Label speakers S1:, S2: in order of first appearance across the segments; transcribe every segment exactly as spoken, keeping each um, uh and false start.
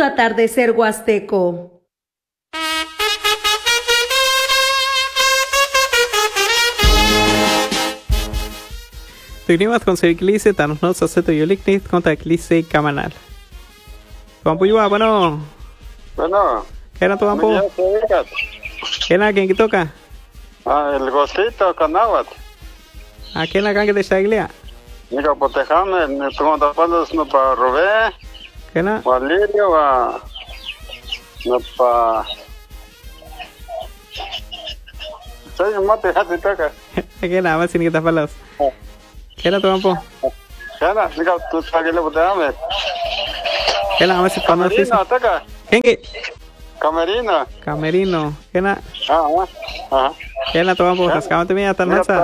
S1: escuchando Atardecer Huasteco.
S2: Seguimos con Seviclice, Tanosnos, Aceto y Olicnit, contra Clice Camanal. Tuampuyua, bueno.
S3: Bueno.
S2: ¿Qué era Tuampu? ¿Qué era quien que toca?
S3: Ah, el Gostito Canahuat.
S2: ¿A quién la canque de Chaglia?
S3: Nica Potejame, ni tu montapalos no pa Rubé.
S2: ¿Qué era?
S3: Valerio va. No pa. Soy un mate, ya te toca.
S2: ¿Qué era? Más sin que te palos. ¿Qué era Tuampu?
S3: ¿Qué era? Nica tu Chaglia Potejame.
S2: ¿Qué era? Más si conoces.
S3: Camerino, toca.
S2: ¿Quién que?
S3: Camerino.
S2: Camerino. ¿Qué era?
S3: Ah, ah.
S2: ¿Qué era Tuampu? Rascámate mía, Tarnasa.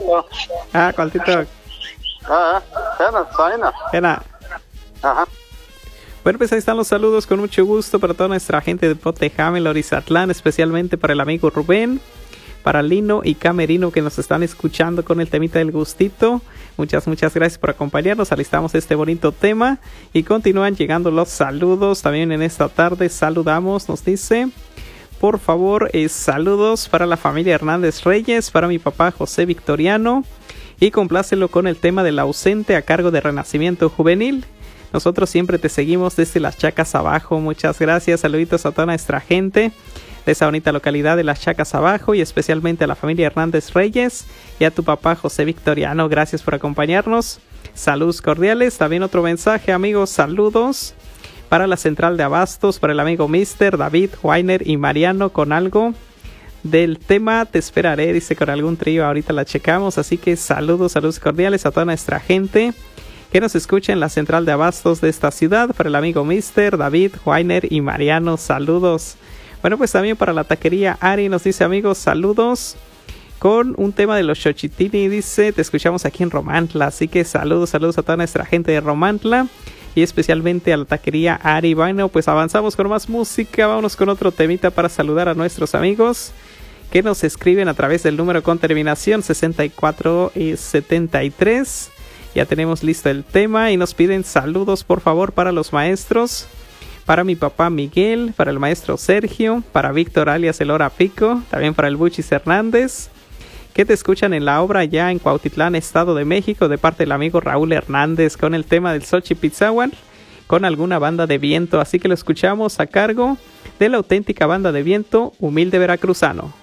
S2: Ah, ¿cuál TikTok?
S3: Ah, ¿qué era? Saina.
S2: ¿Qué era?
S3: Ajá.
S2: Bueno, pues ahí están los saludos con mucho gusto para toda nuestra gente de Potejame, Lorizatlán, especialmente para el amigo Rubén, para Lino y Camerino que nos están escuchando con el temita del gustito. Muchas, muchas gracias por acompañarnos. Alistamos este bonito tema y continúan llegando los saludos. También en esta tarde saludamos, nos dice, por favor, eh, saludos para la familia Hernández Reyes, para mi papá José Victoriano, y complácelo con el tema del ausente a cargo de Renacimiento Juvenil. Nosotros siempre te seguimos desde las Chacas Abajo. Muchas gracias, saluditos a toda nuestra gente de esa bonita localidad de las Chacas Abajo y especialmente a la familia Hernández Reyes y a tu papá José Victoriano. Gracias por acompañarnos. Saludos cordiales. También otro mensaje, amigos, saludos para la central de abastos, para el amigo Mister David, Weiner y Mariano con algo del tema Te Esperaré, dice, con algún trío, ahorita la checamos. Así que saludos, saludos cordiales a toda nuestra gente que nos escucha en la central de abastos de esta ciudad, para el amigo Mister David, Weiner y Mariano, saludos. Bueno, pues también para la taquería Ari nos dice, amigos, saludos con un tema de los Xochitini, dice, te escuchamos aquí en Romantla, así que saludos, saludos a toda nuestra gente de Romantla y especialmente a la taquería Ari. Bueno, pues avanzamos con más música, vámonos con otro temita para saludar a nuestros amigos que nos escriben a través del número con terminación sesenta y cuatro setenta y tres. Ya tenemos listo el tema y nos piden saludos, por favor, para los maestros, para mi papá Miguel, para el maestro Sergio, para Víctor alias El Hora Pico, también para el Buchis Hernández, que te escuchan en la obra ya en Cuautitlán, Estado de México, de parte del amigo Raúl Hernández, con el tema del Xochipitzahuatl, con alguna banda de viento. Así que lo escuchamos a cargo de la auténtica banda de viento Humilde Veracruzano.